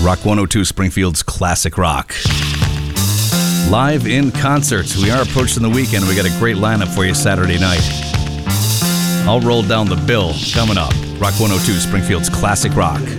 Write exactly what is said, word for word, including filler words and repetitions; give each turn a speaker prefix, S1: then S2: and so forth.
S1: Rock one oh two, Springfield's classic rock. Live in concert. We are approaching the weekend. We got a great lineup for you Saturday night. I'll roll down the bill coming up. Rock one oh two, Springfield's classic rock.